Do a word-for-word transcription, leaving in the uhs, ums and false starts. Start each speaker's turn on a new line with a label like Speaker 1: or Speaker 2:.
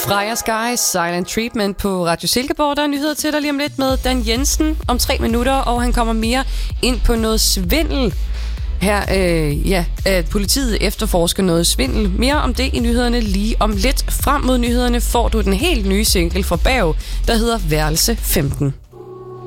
Speaker 1: Freja Sky, Silent Treatment på Radio Silkeborg. Der er nyheder til dig lige om lidt med Dan Jensen om tre minutter, og han kommer mere ind på noget svindel. Her, øh, ja, at politiet efterforsker noget svindel. Mere om det i nyhederne lige om lidt. Frem mod nyhederne får du den helt nye single fra Bav, der hedder Værelse femten.